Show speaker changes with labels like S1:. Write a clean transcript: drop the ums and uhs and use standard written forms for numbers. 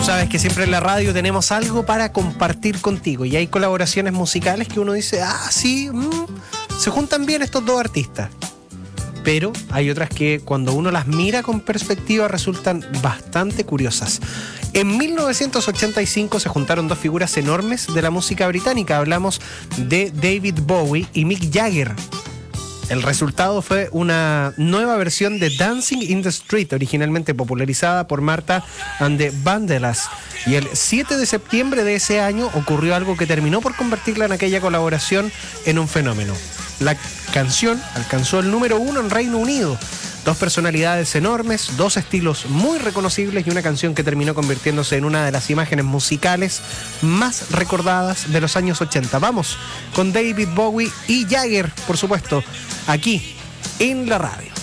S1: sabes que siempre en la radio tenemos algo para compartir contigo y hay colaboraciones musicales que uno dice, sí, se juntan bien estos dos artistas. Pero hay otras que cuando uno las mira con perspectiva resultan bastante curiosas. En 1985 se juntaron dos figuras enormes de la música británica. Hablamos de David Bowie y Mick Jagger. El resultado fue una nueva versión de Dancing in the Street, originalmente popularizada por Martha and the Vandellas. Y el 7 de septiembre de ese año ocurrió algo que terminó por convertirla en aquella colaboración en un fenómeno. La canción alcanzó el número 1 en Reino Unido. Dos personalidades enormes, dos estilos muy reconocibles y una canción que terminó convirtiéndose en una de las imágenes musicales más recordadas de los años 80. Vamos con David Bowie y Jagger, por supuesto, aquí en la radio.